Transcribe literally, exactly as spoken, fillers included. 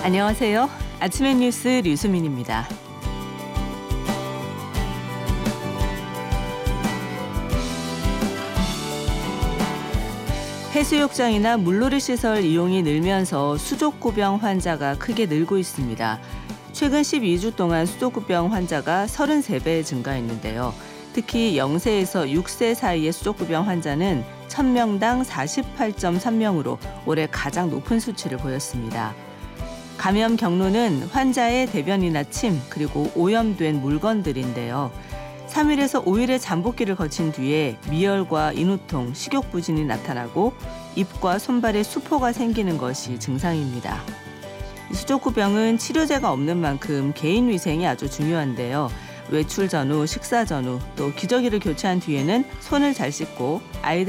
안녕하세요. 아침의 뉴스 류수민입니다. 해수욕장이나 물놀이 시설 이용이 늘면서 수족구병 환자가 크게 늘고 있습니다. 최근 십이 주 동안 수족구병 환자가 삼십삼 배 증가했는데요. 특히 영 세에서 육 세 사이의 수족구병 환자는 천 명당 사십팔 점 삼 명으로 올해 가장 높은 수치를 보였습니다. 감염 경로는 환자의 대변이나 침, 그리고 오염된 물건들인데요. 삼 일에서 오 일의 잠복기를 거친 뒤에 미열과 인후통, 식욕부진이 나타나고 입과 손발에 수포가 생기는 것이 증상입니다. 수족구병은 치료제가 없는 만큼 개인 위생이 아주 중요한데요. 외출 전후, 식사 전후, 또 기저귀를 교체한 뒤에는 손을 잘 씻고 아이들